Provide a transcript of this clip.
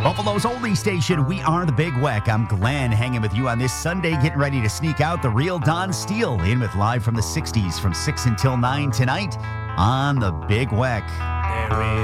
Buffalo's only station, we are the Big Weck. I'm Glenn, hanging with you on this Sunday, getting ready to sneak out the real Don Steele in with Live from the 60s from 6 until 9 tonight on the Big Weck. There